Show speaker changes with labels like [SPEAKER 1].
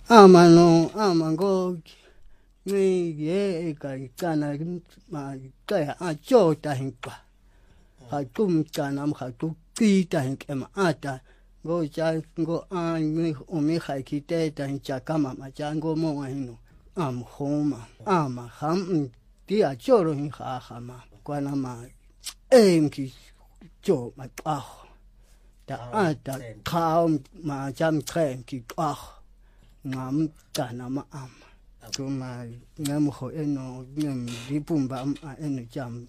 [SPEAKER 1] Amango ye kana ma kaya ajota hinqa haqumcana mhaqita hinkema ata go cha go mi haikiteta hinchakama machango mo hino homa ham dia choro hama kwana ma emki cho ma ta ata kaum ma jam trenki ngam kana ma ama kuma ngam ho eno ngam dipumba eno jam